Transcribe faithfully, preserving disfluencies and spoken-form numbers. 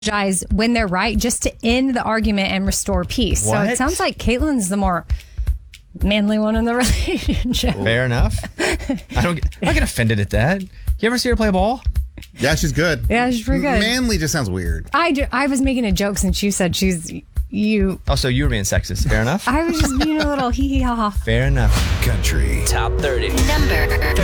apologize when they're right, just to end the argument and restore peace. So What? it sounds like Caitlin's the more manly one in the relationship. Fair enough. I don't. Get, I don't get offended at that. You ever see her play ball? Yeah, she's good. Yeah, she's pretty good. Manly just sounds weird. I, ju- I was making a joke since you said she's you. Oh, so you were being sexist. Fair enough. I was just being a little hee hee ha ha. Fair enough. Country Top thirty. Number